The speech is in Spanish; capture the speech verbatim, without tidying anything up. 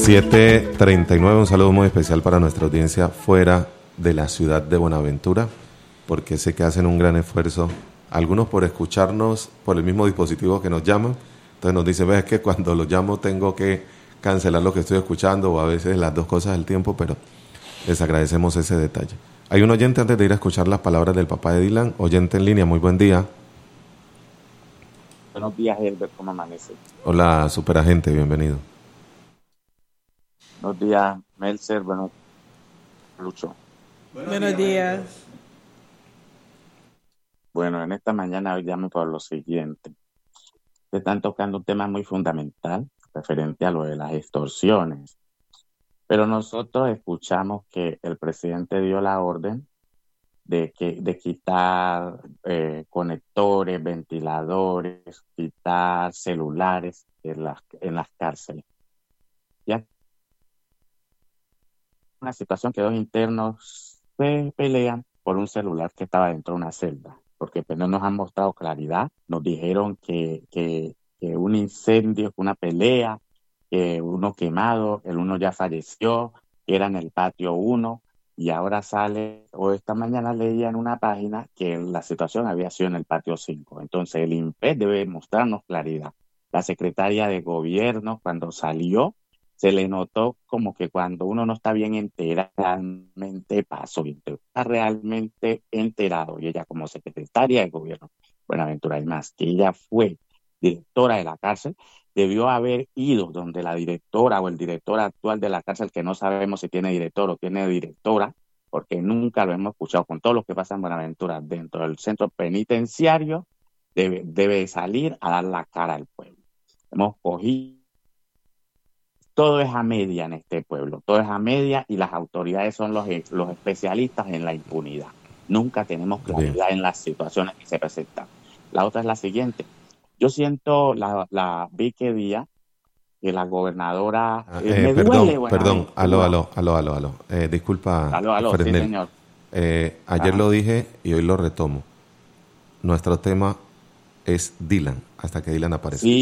siete treinta y nueve, un saludo muy especial para nuestra audiencia fuera de la ciudad de Buenaventura, porque sé que hacen un gran esfuerzo, algunos por escucharnos por el mismo dispositivo que nos llaman. Entonces nos dicen, ves que cuando los llamo tengo que cancelar lo que estoy escuchando, o a veces las dos cosas al tiempo, pero les agradecemos ese detalle. Hay un oyente antes de ir a escuchar las palabras del papá de Dylan, oyente en línea, muy buen día. Buenos días, Herbert, ¿cómo amanece? Hola, superagente, bienvenido. Buenos días, Melcer, bueno, Lucho. Buenos días. Bueno, en esta mañana hoy llamo por lo siguiente. Se están tocando un tema muy fundamental referente a lo de las extorsiones. Pero nosotros escuchamos que el presidente dio la orden de, que, de quitar eh, conectores, ventiladores, quitar celulares en las, en las cárceles. Ya una situación que dos internos se pelean por un celular que estaba dentro de una celda, porque pues no nos han mostrado claridad. Nos dijeron que, que, que un incendio, una pelea, que uno quemado, el uno ya falleció, que era en el patio uno, y ahora sale, o esta mañana leía en una página que la situación había sido en el patio cinco. Entonces el INPE debe mostrarnos claridad. La secretaria de gobierno, cuando salió, se le notó como que cuando uno no está bien enterado, realmente pasó, está realmente enterado. Y ella, como secretaria de gobierno, Buenaventura, y más, que ella fue directora de la cárcel, debió haber ido donde la directora o el director actual de la cárcel, que no sabemos si tiene director o tiene directora, porque nunca lo hemos escuchado, con todo lo que pasa en Buenaventura dentro del centro penitenciario, debe, debe salir a dar la cara al pueblo. Hemos cogido Todo es a media en este pueblo, todo es a media, y las autoridades son los, los especialistas en la impunidad. Nunca tenemos claridad Bien. en las situaciones que se presentan. La otra es la siguiente. Yo siento, la, la vi que día, que la gobernadora... Ah, eh, eh, me perdón, duele, perdón, aló, aló, aló, aló, aló. Eh, disculpa, Aló, aló, sí, Fresnel. señor. Eh, ayer Ajá. lo dije y hoy lo retomo. Nuestro tema es Dylan, hasta que Dylan aparezca. Sí,